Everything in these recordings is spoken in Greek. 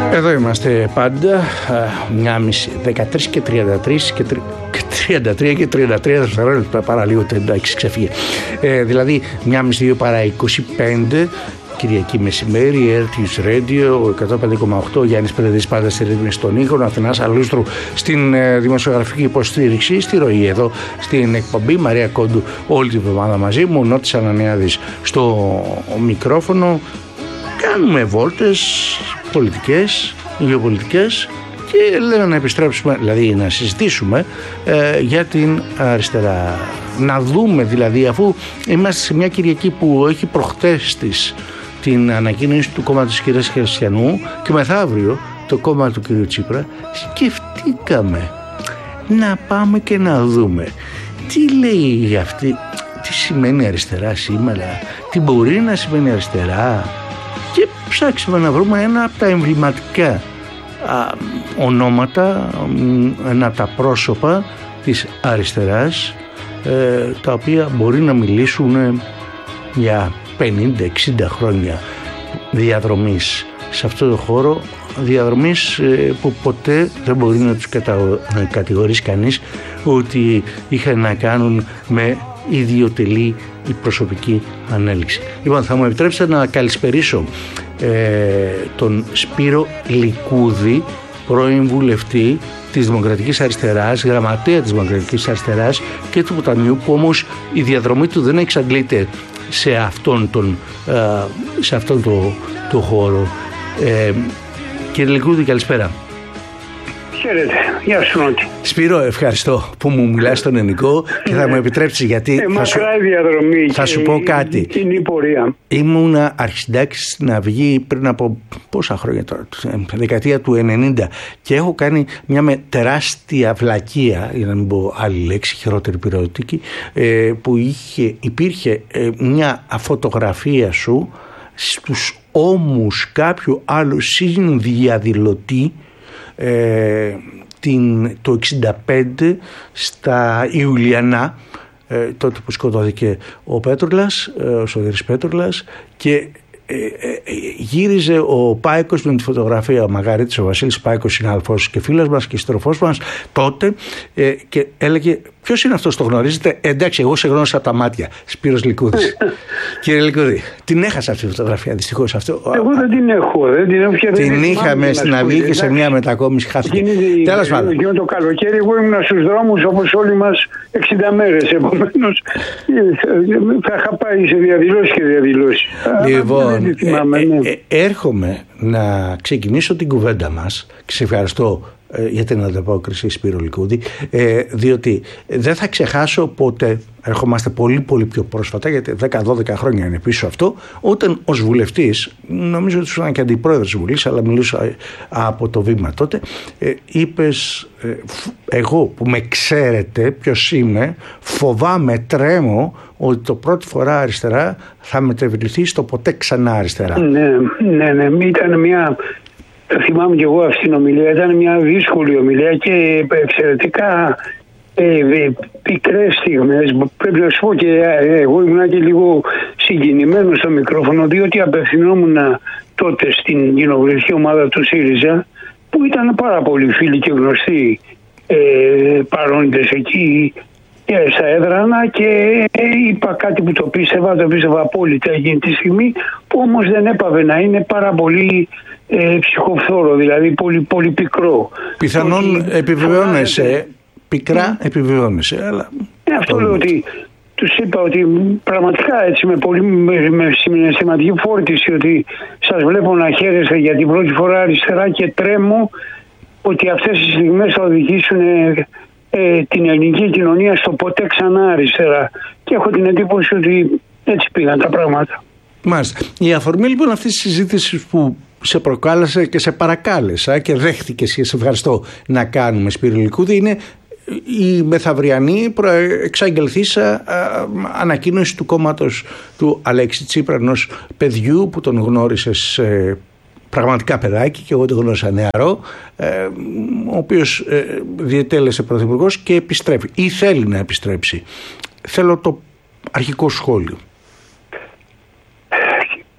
Εδώ είμαστε πάντα 1.30, 13 και 33 και 33 και 33 δευτερόλεπτα, παραλίγο, εντάξει, ξεφύγε. Δηλαδή 1.30 παρά 25, Κυριακή μεσημέρι, Airtis Radio 105,8, Γιάννης Πελεδής πάντα στη ρύθμιση των ήχων, Αθηνάς Αλούστρου στην δημοσιογραφική υποστήριξη, στη ροή εδώ στην εκπομπή, Μαρία Κόντου όλη την εβδομάδα μαζί μου, Νότης Ανανιάδης στο μικρόφωνο. Κάνουμε βόλτες πολιτικές, γεωπολιτικές και λέμε να επιστρέψουμε, δηλαδή να συζητήσουμε για την αριστερά. Να δούμε δηλαδή, αφού είμαστε σε μια Κυριακή που έχει προχτές της την ανακοίνωση του κόμματος της κυρίας Χριστιανού και μεθαύριο το κόμμα του κυρίου Τσίπρα, σκεφτήκαμε να πάμε και να δούμε τι λέει αυτή, τι σημαίνει αριστερά σήμερα, τι μπορεί να σημαίνει αριστερά, και ψάξαμε να βρούμε ένα από τα εμβληματικά ονόματα, ένα από τα πρόσωπα της αριστεράς, τα οποία μπορεί να μιλήσουν για 50-60 χρόνια διαδρομής σε αυτό το χώρο, διαδρομής που ποτέ δεν μπορεί να τους κατηγορήσει κανείς ότι είχαν να κάνουν με ιδιωτελή η προσωπική ανέλυξη. Λοιπόν, θα μου επιτρέψετε να καλησπερίσω τον Σπύρο Λικούδη, πρώην βουλευτή της Δημοκρατικής Αριστεράς, γραμματέα της Δημοκρατικής Αριστεράς και του Ποταμιού, που όμως η διαδρομή του δεν εξαντλείται σε αυτόν το χώρο. Κύριε Λικούδη, καλησπέρα. Χαίρετε, γεια σου Νότι. Σπύρο, ευχαριστώ που μου μιλάς στον ελληνικό και θα μου επιτρέψεις, γιατί θα σου πω κάτι. Κοινή πορεία. Ήμουνα αρχισυντάξης στην Αυγή πριν από πόσα χρόνια τώρα, δεκαετία του 90, και έχω κάνει μια τεράστια βλακεία, για να μην πω άλλη λέξη, χειρότερη πυροδοτική, που υπήρχε μια φωτογραφία σου στους ώμους κάποιου άλλου συνδιαδηλωτή το 65 στα Ιουλιανά, τότε που σκοτώθηκε ο Πέτρουλας, ο Σωτήρης Πέτρουλας, και γύριζε ο Πάικος με τη φωτογραφία, ο Μαγαρίτης, ο Βασίλης Πάικος, συνάδελφος και φίλος μας και συντροφός μας τότε, και έλεγε: ποιος είναι αυτός, το γνωρίζετε? Εντάξει, εγώ σε γνώρισα από τα μάτια. Σπύρος Λικούδης. Κύριε Λικούδη, την έχασα αυτή τη φωτογραφία, δυστυχώς. Εγώ δεν την έχω. Την είχαμε στην Αυγή και σε μια μετακόμιση χάθηκε. Τέλος πάντων. Το καλοκαίρι εγώ ήμουν στους δρόμους όπως όλοι μας 60 μέρες. Επομένως θα είχα πάει σε διαδηλώσεις και διαδηλώσεις. Λοιπόν, έρχομαι να ξεκινήσω την κουβέντα μας και σε ευχαριστώ για την ανταπόκριση, Σπύρο Λικούδη, διότι δεν θα ξεχάσω ποτέ, ερχόμαστε πολύ πολύ πιο πρόσφατα, γιατί 10-12 χρόνια είναι πίσω αυτό, όταν ως βουλευτής, νομίζω ότι ήσουν και αντιπρόεδρος της Βουλής, αλλά μιλούσα από το βήμα τότε, είπες: εγώ που με ξέρετε ποιος είμαι, φοβάμαι, τρέμω ότι το πρώτη φορά αριστερά θα μετεβληθεί στο ποτέ ξανά αριστερά. Ναι, ήταν μια... Θυμάμαι και εγώ αυτή την ομιλία, ήταν μια δύσκολη ομιλία και εξαιρετικά πικρές στιγμές. Πρέπει να σου πω, και εγώ ήμουν και λίγο συγκινημένος στο μικρόφωνο, διότι απευθυνόμουν τότε στην κοινοβουλευτική ομάδα του ΣΥΡΙΖΑ, που ήταν πάρα πολλοί φίλοι και γνωστοί παρόντες εκεί στα έδρανα, και είπα κάτι που το πίστευα απόλυτα εκείνη τη στιγμή, που όμως δεν έπαβε να είναι πάρα πολύ ψυχοφθόρο, δηλαδή πολύ, πολύ πικρό. Πιθανόν επιβεβαιώνεσαι, πικρά επιβεβαιώνεσαι, αλλά... Αυτό λέω, ότι τους είπα ότι πραγματικά έτσι με σημαντική φόρτιση, ότι σας βλέπω να χαίρεστε για την πρώτη φορά αριστερά και τρέμω ότι αυτές οι στιγμές θα οδηγήσουν την ελληνική κοινωνία στο ποτέ ξανά αριστερά, και έχω την εντύπωση ότι έτσι πήγαν τα πράγματα. Μάλιστα. Η αφορμή λοιπόν αυτής της συζήτησης που σε προκάλεσε και σε παρακάλεσα και δέχτηκες, και σε ευχαριστώ, να κάνουμε, Σπύρο Λικούδη, είναι η μεθαυριανή εξαγγελθήσα ανακοίνωση του κόμματος του Αλέξη Τσίπρα, ενός παιδιού που τον γνώρισες πραγματικά παιδάκι, και εγώ τον γνώρισα νεαρό, ο οποίος διετέλεσε πρωθυπουργός και επιστρέφει ή θέλει να επιστρέψει. Θέλω το αρχικό σχόλιο. Εντάξει,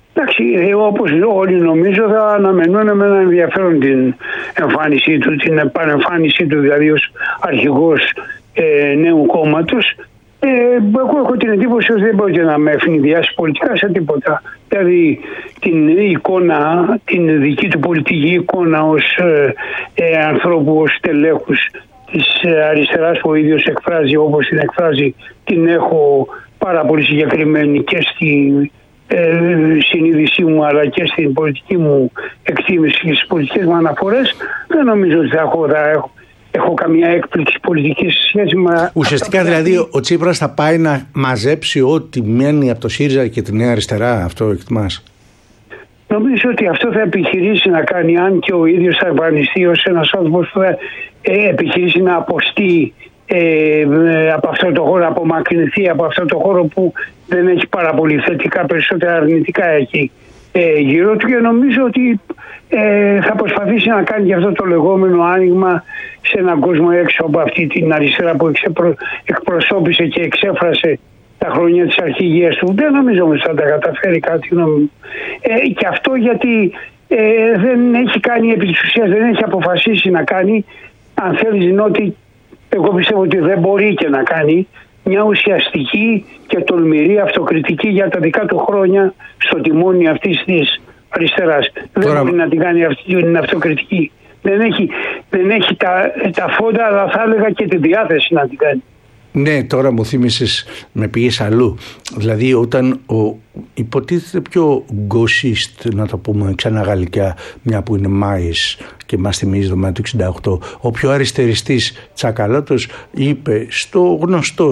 όπως όλοι νομίζω θα αναμενούν με ένα ενδιαφέρον την εμφάνισή του, την επανεμφάνισή του δηλαδή ως αρχηγός νέου κόμματος. Εγώ έχω την εντύπωση ότι δεν πρόκειται να με ευνηδιάσει πολιτικά σε τίποτα. Δηλαδή την εικόνα, την δική του πολιτική εικόνα ως ανθρώπου, ως τελέχους της αριστεράς που ο ίδιος εκφράζει όπως την εκφράζει, την έχω πάρα πολύ συγκεκριμένη και στη συνείδησή μου αλλά και στην πολιτική μου εκτίμηση και στις πολιτικές μου αναφορές. Δεν νομίζω ότι έχω καμία έκπληξη πολιτική σε σχέση με... Ουσιαστικά δηλαδή ο Τσίπρας θα πάει να μαζέψει ό,τι μένει από το ΣΥΡΙΖΑ και τη Νέα Αριστερά, αυτό εκτιμάς? Νομίζω ότι αυτό θα επιχειρήσει να κάνει, αν και ο ίδιος θα εμφανιστεί ως ένας άνθρωπος που θα επιχειρήσει να αποστεί από αυτό το χώρο, απομακρυνθεί από αυτό το χώρο που δεν έχει πάρα πολύ θετικά, περισσότερα αρνητικά έχει γύρω του, και νομίζω ότι θα προσπαθήσει να κάνει και αυτό το λεγόμενο άνοιγμα σε έναν κόσμο έξω από αυτή την αριστερά που εκπροσώπησε και εξέφρασε τα χρόνια της αρχηγίας του. Δεν νομίζω ότι θα τα καταφέρει κάτι. Και αυτό γιατί δεν έχει κάνει επί της ουσίας, δεν έχει αποφασίσει να κάνει, αν θέλει ότι εγώ πιστεύω ότι δεν μπορεί και να κάνει μια ουσιαστική και τολμηρή αυτοκριτική για τα δικά του χρόνια στο τιμόνι αυτής της αριστεράς. Δεν μπορεί να την κάνει αυτή την αυτοκριτική. Δεν έχει τα φόντα, αλλά θα έλεγα και τη διάθεση να την κάνει. Ναι, τώρα μου θύμισες, με πήγες αλλού. Δηλαδή όταν υποτίθεται πιο γκοσίστ, να το πούμε ξανά γαλλικά, μια που είναι Μάης και μας θυμίζει το Μάη του 68, ο πιο αριστεριστής Τσακαλώτος είπε στο γνωστό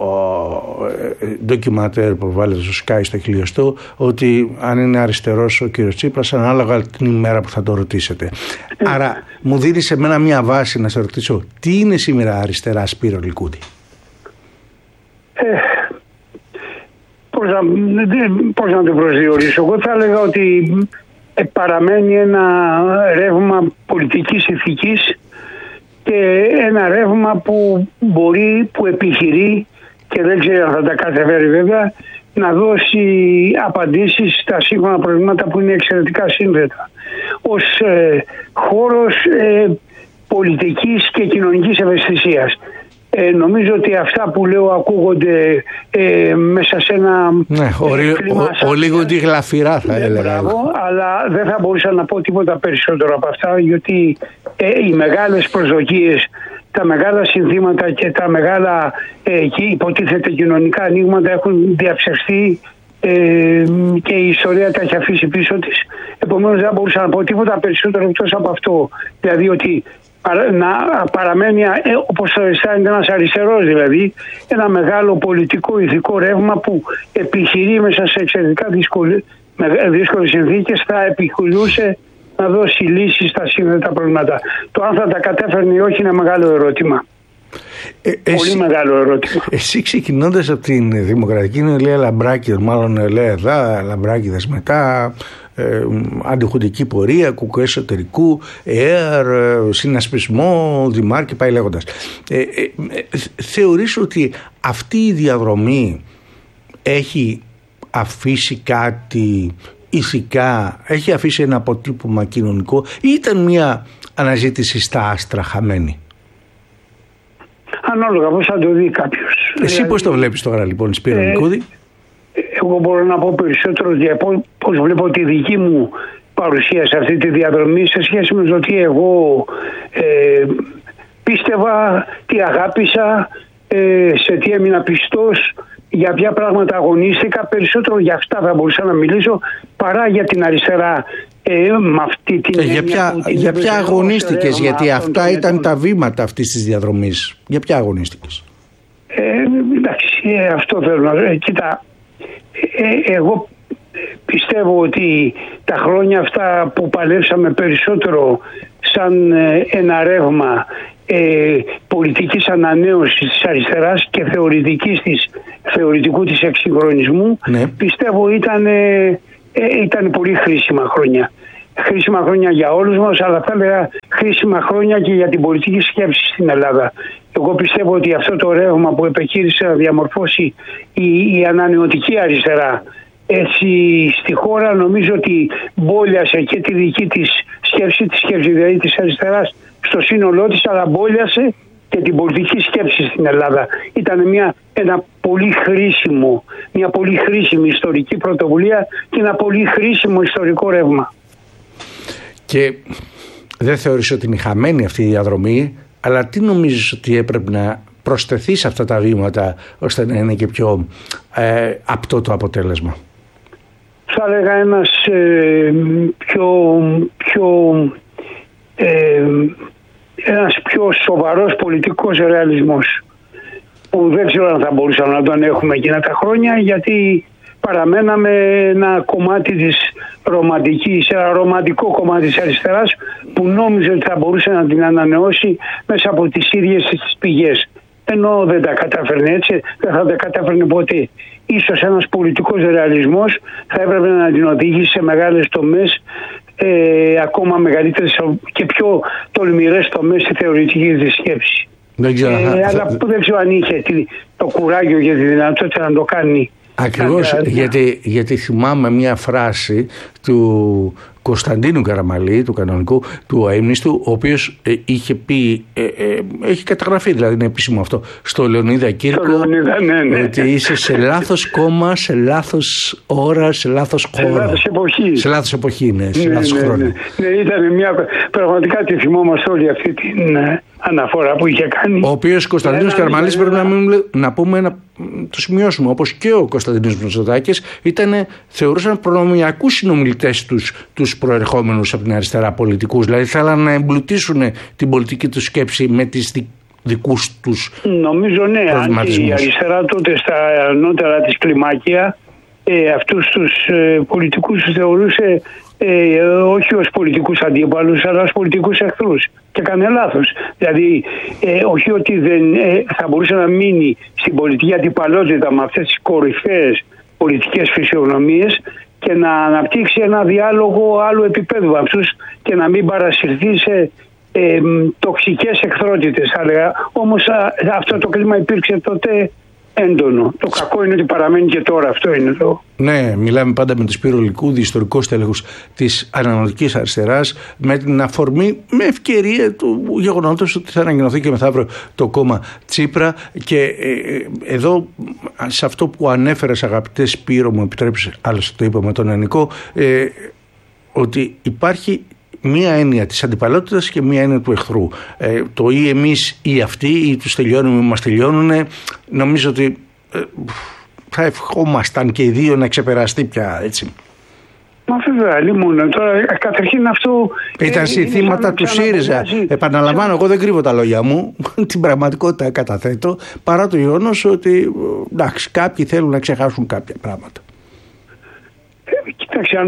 ντοκιματέρ που βάλετε στο Sky στο χιλιοστό, ότι αν είναι αριστερός ο κύριος Τσίπρας, ανάλογα την ημέρα που θα το ρωτήσετε. Άρα μου δίνει σε μένα μια βάση να σε ρωτήσω, τι είναι σήμερα αριστερά, Σπύρο Λικούτη? Πώς να το προσδιορίσω? Εγώ θα έλεγα ότι παραμένει ένα ρεύμα πολιτικής ηθικής και ένα ρεύμα που επιχειρεί, και δεν ξέρω αν θα τα καταφέρει βέβαια, να δώσει απαντήσεις στα σύγχρονα προβλήματα που είναι εξαιρετικά σύνδετα. Ως χώρος πολιτικής και κοινωνικής ευαισθησίας. Νομίζω ότι αυτά που λέω ακούγονται μέσα σε ένα... Ναι, ολίγοντι γλαφυρά θα έλεγα. Αλλά δεν θα μπορούσα να πω τίποτα περισσότερο από αυτά, γιατί οι μεγάλες προσδοκίες, τα μεγάλα συνθήματα και τα μεγάλα και υποτίθεται κοινωνικά ανοίγματα έχουν διαψευστεί και η ιστορία τα έχει αφήσει πίσω της. Επομένως δεν μπορούσα να πω τίποτα περισσότερο εκτός από αυτό. Δηλαδή ότι να παραμένει, όπως το αισθάνεται ένας αριστερός, δηλαδή ένα μεγάλο πολιτικό ηθικό ρεύμα που επιχειρεί μέσα σε εξαιρετικά δύσκολες συνθήκες, θα επιχειρούσε να δώσει λύσεις στα σύνδετα προβλήματα. Το αν θα τα κατέφερνε ή όχι είναι μεγάλο ερώτημα. Πολύ μεγάλο ερώτημα. Εσύ ξεκινώντας από την Δημοκρατική Νεολαία Λαμπράκηδας, μάλλον Νεολαία Εδά, Λαμπράκηδας μετά, αντιχουντική πορεία, κουκουέ εσωτερικού, ΕΕΡ, συνασπισμό, Δημάρ και πάει λέγοντας. Θεωρείς ότι αυτή η διαδρομή έχει αφήσει κάτι ηθικά, έχει αφήσει ένα αποτύπωμα κοινωνικό, ή ήταν μια αναζήτηση στα άστρα χαμένη? Ανάλογα πώς θα το δει κάποιος. Εσύ δηλαδή, πώς το βλέπεις τώρα λοιπόν, Σπύρο Λικούδη? Εγώ μπορώ να πω περισσότερο για πώς βλέπω τη δική μου παρουσία σε αυτή τη διαδρομή σε σχέση με το τι εγώ πίστευα, τι αγάπησα, σε τι έμεινα πιστός, για ποια πράγματα αγωνίστηκα. Περισσότερο για αυτά θα μπορούσα να μιλήσω παρά για την αριστερά. Με αυτή την για ποια αγωνίστηκες, γιατί αυτά ήταν τα βήματα αυτής της διαδρομής. Για ποια αγωνίστηκες? Εντάξει, αυτό θέλω να... Κοίτα, εγώ πιστεύω ότι τα χρόνια αυτά που παλέψαμε περισσότερο σαν ένα ρεύμα πολιτικής ανανέωσης της αριστεράς και θεωρητικού της εξυγχρονισμού, ναι, πιστεύω ήταν πολύ χρήσιμα χρόνια. Χρήσιμα χρόνια για όλους μας, αλλά θα έλεγα χρήσιμα χρόνια και για την πολιτική σκέψη στην Ελλάδα. Εγώ πιστεύω ότι αυτό το ρεύμα που επιχείρησε να διαμορφώσει η ανανεωτική αριστερά έτσι στη χώρα. Νομίζω ότι μπόλιασε και τη δική της σκέψη, τη σκέψη δηλαδή της αριστεράς στο σύνολό της, αλλά μπόλιασε και την πολιτική σκέψη στην Ελλάδα. Ήταν μια πολύ χρήσιμη ιστορική πρωτοβουλία και ένα πολύ χρήσιμο ιστορικό ρεύμα. Και δεν θεωρείς ότι είναι χαμένη αυτή η διαδρομή, αλλά τι νομίζεις ότι έπρεπε να προσθεθεί σε αυτά τα βήματα ώστε να είναι και πιο απτό το αποτέλεσμα? Θα έλεγα ένας πιο σοβαρός πολιτικός ρεαλισμός, που δεν ξέρω αν θα μπορούσαμε να τον έχουμε εκείνα τα χρόνια, γιατί παραμέναμε ένα κομμάτι της ρομαντικής, ένα ρομαντικό κομμάτι της αριστεράς, που νόμιζε ότι θα μπορούσε να την ανανεώσει μέσα από τις ίδιες τις πηγές. Ενώ δεν τα κατάφερνε έτσι, δεν θα τα κατάφερνε ποτέ. Ίσως ένας πολιτικός ρεαλισμός θα έπρεπε να την οδηγήσει σε μεγάλες τομές, ακόμα μεγαλύτερες και πιο τολμηρές τομές στη θεωρητική της σκέψη. Αλλά δεν ξέρω αν είχε το κουράγιο και τη δυνατότητα να το κάνει. Ακριβώς, γιατί θυμάμαι μια φράση του Κωνσταντίνου Καραμαλή, του κανονικού, του αείμνηστου, ο οποίος είχε πει, έχει καταγραφεί, δηλαδή είναι επίσημο αυτό, στο Λεωνίδα Κύρκο, ναι. ότι είσαι σε λάθος κόμμα, σε λάθος ώρα, σε λάθος χώρο. Σε λάθος εποχή, ναι, σε λάθος χρόνο. Ναι, ήταν πραγματικά τη θυμόμαστε όλη αυτή την αναφορά που είχε κάνει. Ο οποίος Κωνσταντίνος Καραμαλής, πρέπει να πούμε, να το σημειώσουμε, όπως και ο Κωνσταντίνος Μητσοτάκης, θεωρούσαν προνομιακούς συνομιλητές τους προερχόμενους από την αριστερά πολιτικούς. Δηλαδή θέλαν να εμπλουτίσουν την πολιτική τους σκέψη με τις δικούς τους. Νομίζω ναι, αν η αριστερά τότε στα ανώτερα της κλιμάκια αυτούς τους πολιτικούς θεωρούσε όχι ως πολιτικούς αντίπαλους, αλλά ως πολιτικούς εχθρούς. Και έκανε λάθος. Δηλαδή όχι ότι δεν θα μπορούσε να μείνει στην πολιτική αντιπαλότητα με αυτές τις κορυφαίες πολιτικές φυσιογνωμίες και να αναπτύξει ένα διάλογο άλλου επίπεδου αυτούς και να μην παρασυρθεί σε τοξικές εχθρότητες. Όμως αυτό το κλίμα υπήρξε τότε έντονο. Το κακό είναι ότι παραμένει και τώρα. Αυτό είναι το. Ναι, μιλάμε πάντα με τον Σπύρο Λυκούδη, ιστορικός τέλεχος της ανανεωτικής αριστεράς, με την αφορμή, με ευκαιρία του γεγονότος ότι θα ανακοινωθεί και μεθαύριο το κόμμα Τσίπρα. Και εδώ, σε αυτό που ανέφερες, αγαπητέ Σπύρο, μου επιτρέψεις, άλλωστε το είπα με τον Ενικό, ότι υπάρχει μία έννοια της αντιπαλότητας και μία έννοια του εχθρού. Το ή εμείς ή αυτοί, ή τους τελειώνουμε ή μας τελειώνουν, νομίζω ότι θα ευχόμασταν και οι δύο να ξεπεραστεί πια, έτσι. Μα βέβαια, λίμωνα. Τώρα καταρχήν αυτό ήταν συνθήματα του ΣΥΡΙΖΑ. Επαναλαμβάνω, εγώ δεν κρύβω τα λόγια μου, την πραγματικότητα καταθέτω, παρά το γεγονός ότι εντάξει, κάποιοι θέλουν να ξεχάσουν κάποια πράγματα. Κοιτάξτε,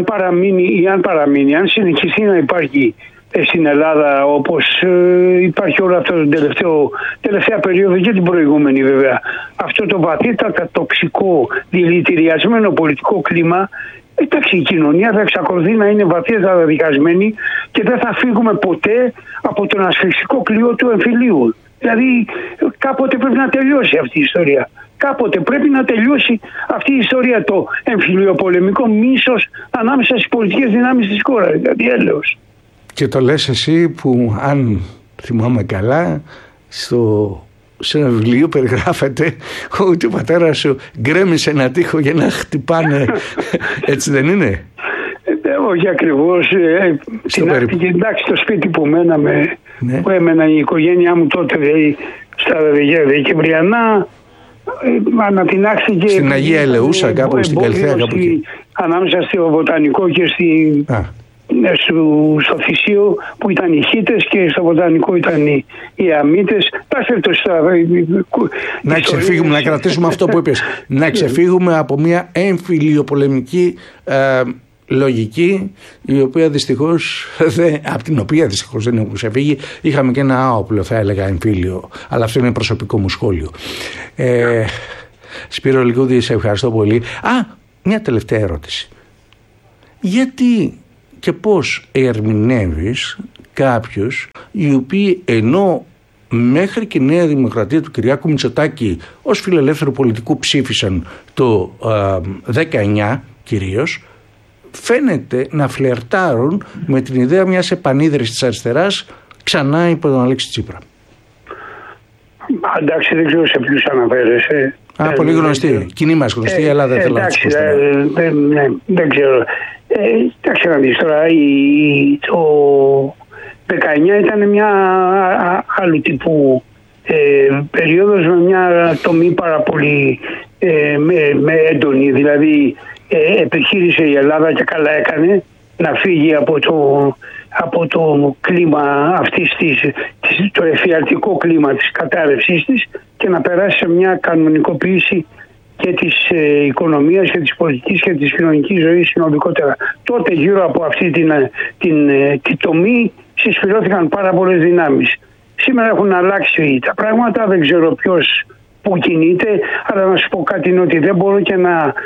αν συνεχιστεί να υπάρχει στην Ελλάδα όπως υπάρχει όλο αυτό το τελευταία περίοδο και την προηγούμενη βέβαια, αυτό το βαθύτατα τοξικό δηλητηριασμένο πολιτικό κλίμα, εντάξει, η κοινωνία θα εξακολουθεί να είναι βαθύτατα διχασμένη και δεν θα φύγουμε ποτέ από τον ασφυξικό κλειό του εμφυλίου. Δηλαδή κάποτε πρέπει να τελειώσει αυτή η ιστορία. Κάποτε πρέπει να τελειώσει αυτή η ιστορία, το εμφυλιοπολεμικό μίσος ανάμεσα στις πολιτικές δυνάμεις της χώρας. Δηλαδή έλεος. Και το λες εσύ που, αν θυμάμαι καλά, σε ένα βιβλίο περιγράφεται ότι ο πατέρας σου γκρέμισε ένα τοίχο για να χτυπάνε. Έτσι δεν είναι? Όχι ακριβώς. Εντάξει, το σπίτι που μέναμε, ναι, που έμενα η οικογένειά μου τότε, δηλαδή στα Δεκεμβριανά, ανατινάχθηκε στην Αγία Ελεούσα, κάπου στην Καλυθέα, κάπου εκεί, ανάμεσα στο Βοτανικό και στο Θησίο που ήταν οι Χίτες και στο Βοτανικό ήταν οι Αμίτες. Να ξεφύγουμε, να κρατήσουμε αυτό που είπες, να ξεφύγουμε από μια εμφυλιοπολεμική λογική, η οποία δυστυχώς από την οποία δυστυχώς δεν έχουν ξεφύγει. Είχαμε και ένα άοπλο, θα έλεγα, εμφύλιο, αλλά αυτό είναι προσωπικό μου σχόλιο. Σπύρο Λυκούδη, σε ευχαριστώ πολύ. Μια τελευταία ερώτηση. Γιατί και πώς ερμηνεύεις κάποιους οι οποίοι, ενώ μέχρι και η Νέα Δημοκρατία του Κυριάκου Μητσοτάκη ως φιλελεύθερου πολιτικού ψήφισαν το 19, κυρίως, φαίνεται να φλερτάρουν με την ιδέα μιας επανίδρυσης της αριστεράς ξανά υπό τον Αλέξη Τσίπρα. Εντάξει, δεν ξέρω σε ποιους αναφέρεσαι. Πολύ γνωστή. Κοινή μας γνωστή, αλλά δεν θέλω να τις πω. Δεν ξέρω. Κοιτάξτε να δεις τώρα, το 19 ήταν μια άλλου τύπου περίοδος με μια τομή πάρα πολύ με έντονη. Δηλαδή επιχείρησε η Ελλάδα και καλά έκανε να φύγει από το κλίμα αυτής το εφιαλτικό κλίμα της κατάρρευσής της και να περάσει σε μια κανονικοποίηση και της οικονομίας και της πολιτικής και της κοινωνικής ζωής συνολικότερα. Τότε γύρω από αυτή την τομή συσφυρώθηκαν πάρα πολλές δυνάμεις. Σήμερα έχουν αλλάξει τα πράγματα, δεν ξέρω ποιος που κινείται, αλλά να σου πω κάτι είναι ότι δεν μπορώ και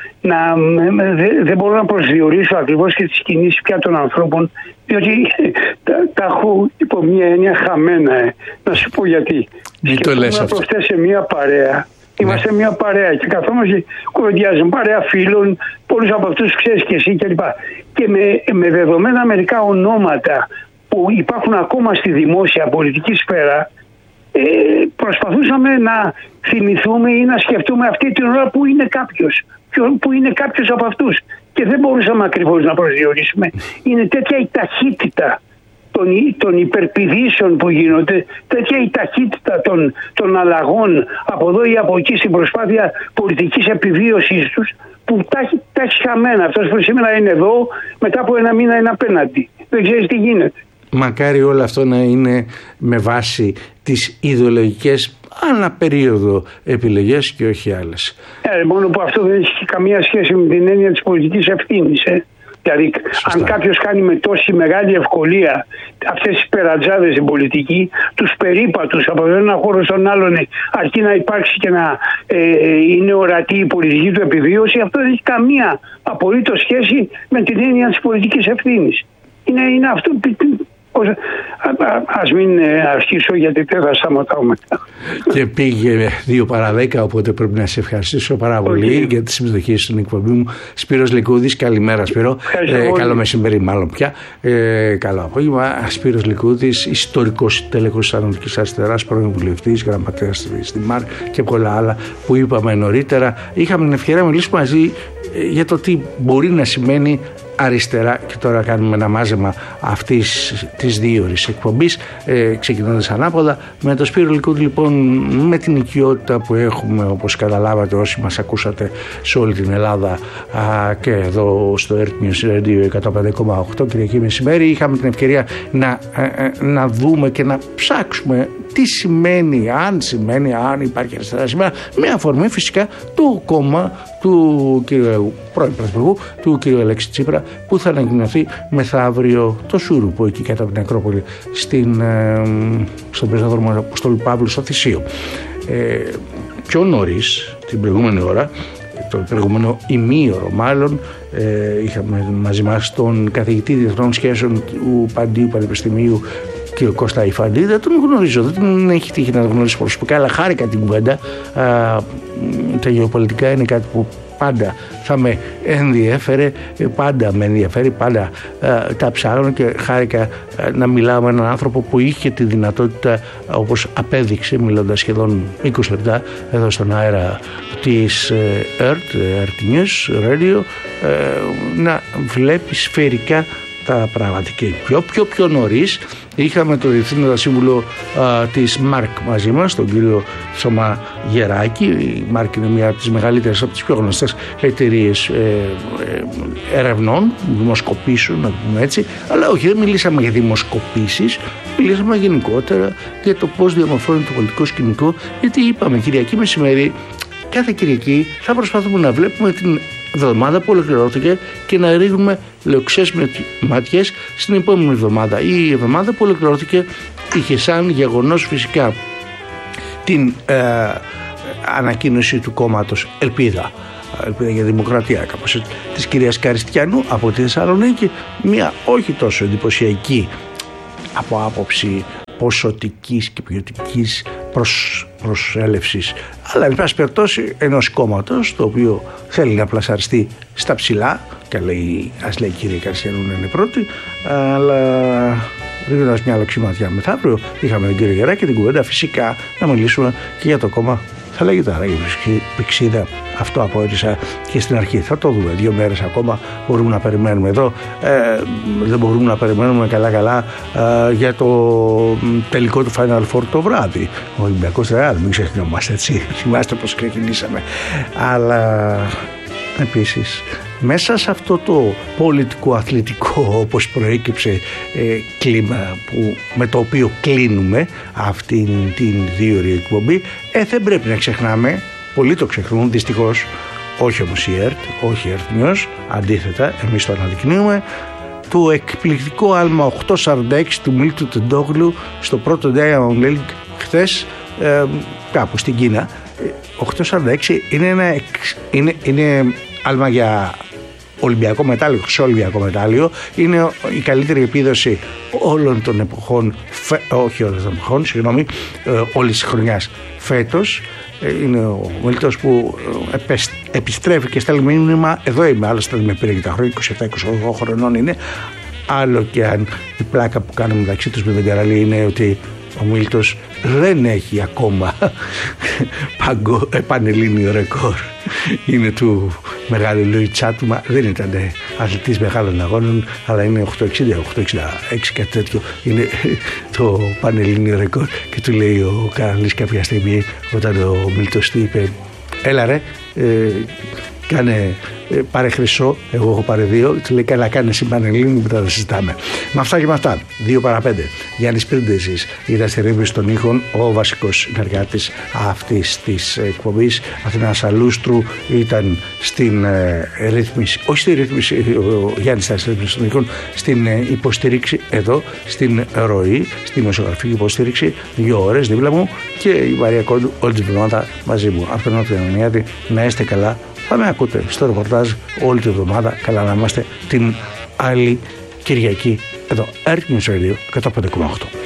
δεν μπορώ να προσδιορίσω ακριβώς και τις κινήσεις πια των ανθρώπων, διότι τα έχω υπό μία έννοια χαμένα. Να σου πω γιατί. Σκεφτόμουν προχτές σε μία παρέα. Είμαστε μια παρέα και καθόμαστε, κουβεντιάζουμε, παρέα φίλων, πολλούς από αυτούς ξέρεις και εσύ κλπ. Και με δεδομένα μερικά ονόματα που υπάρχουν ακόμα στη δημόσια πολιτική σφαίρα, προσπαθούσαμε να θυμηθούμε ή να σκεφτούμε αυτή την ώρα που είναι κάποιος από αυτούς. Και δεν μπορούσαμε ακριβώς να προσδιορίσουμε. Είναι τέτοια η ταχύτητα των υπερπηδήσεων που γίνονται, τέτοια η ταχύτητα των αλλαγών από εδώ ή από εκεί στην προσπάθεια πολιτικής επιβίωσης τους, που τα έχει χαμένα. Αυτός που σήμερα είναι εδώ, μετά από ένα μήνα είναι απέναντι. Δεν ξέρεις τι γίνεται. Μακάρι όλο αυτό να είναι με βάση τις ιδεολογικές αναπερίοδο επιλογές και όχι άλλες. Μόνο που αυτό δεν έχει καμία σχέση με την έννοια της πολιτικής ευθύνης. Δηλαδή, αν κάποιος κάνει με τόση μεγάλη ευκολία αυτές τις περατζάδες στην πολιτική, τους περίπατους από τον ένα χώρο στον άλλον, αρκεί να υπάρξει και να είναι ορατή η πολιτική του επιβίωση, αυτό δεν έχει καμία απολύτως σχέση με την έννοια της πολιτικής ευθύνης. Είναι αυτό. Ας μην αρχίσω γιατί δεν θα σταματάω μετά. Και πήγε 2 παρά 10, οπότε πρέπει να σε ευχαριστήσω πάρα πολύ για τη συμμετοχή στην εκπομπή μου. Σπύρος Λικούδης, καλημέρα Σπύρο. Καλό μεσημέρι μάλλον πια. Καλό απόγευμα. Σπύρος Λικούδης, ιστορικός τέλεχος της Ανατολικής Αριστεράς, πρώην βουλευτής, γραμματέας στη ΜΑΡ και πολλά άλλα που είπαμε νωρίτερα. Είχαμε την ευκαιρία να μιλήσουμε μαζί για το τι μπορεί να σημαίνει αριστερά και τώρα κάνουμε ένα μάζεμα αυτής της 2ωρης εκπομπής, ξεκινώντας ανάποδα με το Σπύρο Λικούδη. Λοιπόν, με την οικειότητα που έχουμε, όπως καταλάβατε όσοι μας ακούσατε σε όλη την Ελλάδα και εδώ στο Earth News Radio 105,8 Κυριακή μεσημέρι, είχαμε την ευκαιρία να δούμε και να ψάξουμε τι σημαίνει, αν υπάρχει αριστερά σήμερα, με αφορμή φυσικά το κόμμα του κύριου πρώην Πρωθυπουργού, του κύριου Αλέξη Τσίπρα, που θα ανακοινωθεί μεθαύριο το Σούρουπο, εκεί κάτω από την Ακρόπολη, στον πεζόδρομο Αποστόλου Παύλου, στο Θησίο. Πιο νωρίς, την προηγούμενη ώρα, το προηγούμενο ημίωρο μάλλον, είχαμε μαζί μας τον καθηγητή Διεθνών Σχέσεων του Παντίου Πανεπιστημίου, κύριο Κώστα Ιφαντή. Δεν τον γνωρίζω, δεν τον έχει τύχει να τον γνωρίσω προσωπικά, αλλά χάρηκα την κουβέντα. Τα γεωπολιτικά είναι κάτι που πάντα θα με ενδιέφερε, πάντα με ενδιαφέρει, πάντα τα ψάχνω και χάρηκα να μιλάω με έναν άνθρωπο που είχε τη δυνατότητα, όπως απέδειξε μιλώντας σχεδόν 20 λεπτά εδώ στον αέρα της Earth News Radio, να βλέπει σφαιρικά τα πράγματα. Και πιο νωρίς είχαμε το Διευθύνοντα Σύμβουλο της ΜΑΡΚ μαζί μας, τον κύριο Θωμά Γεράκη. Η ΜΑΡΚ είναι μια από τις μεγαλύτερες, από τις πιο γνωστές εταιρείες ερευνών, δημοσκοπήσεων, να το πούμε έτσι. Αλλά όχι, δεν μιλήσαμε για δημοσκοπήσεις, μιλήσαμε γενικότερα για το πώς διαμορφώνει το πολιτικό σκηνικό, γιατί είπαμε Κυριακή μεσημέρι, κάθε Κυριακή θα προσπαθούμε να βλέπουμε την εβδομάδα που ολοκληρώθηκε και να ρίχνουμε λεξές ματιές στην επόμενη εβδομάδα. Η εβδομάδα που ολοκληρώθηκε είχε σαν γεγονός φυσικά την ανακοίνωση του κόμματος Ελπίδα για Δημοκρατία, κάπως της κυρίας Καριστιανού από τη Θεσσαλονίκη, μια όχι τόσο εντυπωσιακή από άποψη ποσοτικής και ποιοτικής προσέλευσης Αλλά εν πάση περιπτώσει ενός κόμματος το οποίο θέλει να πλασαριστεί στα ψηλά και λέει, ας λέει κύριε Καρσιανού να είναι πρώτη, αλλά ρίχνοντας μια λοξιματιά μεθαύριο είχαμε τον κύριο Γεράκη την κουβέντα φυσικά να μιλήσουμε και για το κόμμα. Θα λέγεται άρα η Πηξίδα, αυτό απόρισα και στην αρχή. Θα το δούμε 2 μέρες ακόμα, μπορούμε να περιμένουμε εδώ. Δεν μπορούμε να περιμένουμε καλά για το τελικό του Final Four το βράδυ. Ο Ολυμπιακός Ρεάλ, μην ξεχνιόμαστε έτσι, θυμάστε πως ξεκινήσαμε. Αλλά επίσης μέσα σε αυτό το πολιτικό αθλητικό όπως προέκυψε κλίμα με το οποίο κλείνουμε αυτήν την 2ωρη εκπομπή, δεν πρέπει να ξεχνάμε, πολλοί το ξεχνούν δυστυχώς, όχι όμως η ΕΡΤ, όχι η ΕΡΤ News, αντίθετα εμείς το αναδεικνύουμε, το εκπληκτικό άλμα 846 του Μίλτου Τεντόγλου στο πρώτο Diamond League χθες κάπου στην Κίνα. 846 είναι άλμα για Ολυμπιακό μετάλλιο, χρυσό Ολυμπιακό μετάλλιο. Είναι η καλύτερη επίδοση όλων των εποχών, όχι όλων των εποχών, όλης της χρονιάς φέτος. Είναι ο Μίλτος που επιστρέφει και στέλνει μήνυμα, εδώ είμαι, άλλωστε δεν με πήρε για τα χρόνια, 27-28 χρονών είναι. Άλλο και αν η πλάκα που κάνουμε μεταξύ τους με τον Καραλή είναι ότι ο Μίλτος δεν έχει ακόμα πανελλήνιο ρεκόρ. Είναι του μεγάλου Λουί Τσάτουμα, δεν ήταν αθλητής μεγάλων αγώνων, αλλά είναι 860, 866 κάτι τέτοιο. Είναι το πανελλήνιο ρεκόρ και του λέει ο Καραλής κάποια στιγμή όταν ο Μίλτος του είπε έλα ρε, κάνε πάρε χρυσό, εγώ έχω πάρει 2, του λέει καλά κάνε εσύ πανελλήνιο, μετά θα συζητάμε. Με αυτά και με αυτά, 2 παρά 5. Γιάννης Πρίντεζης ήταν στη ρύθμιση των ήχων, ο βασικός συνεργάτης αυτής της εκπομπής. Αθηνάς Αλούστρου ήταν στην ρύθμιση, όχι στη ρύθμιση, ο Γιάννης ήταν στη ρύθμιση των ήχων, στην υποστήριξη εδώ, στην ροή, στη μεσογραφική υποστήριξη, 2 ώρες δίπλα μου και η Μαρία Κόντου όλη την εβδομάδα μαζί μου. Αυτό είναι το Ιαννιάδη, να είστε καλά. Θα με ακούτε στο ρεπορτάζ όλη την εβδομάδα. Καλά να είμαστε την άλλη Κυριακή εδώ. Earth News Radio 105,8.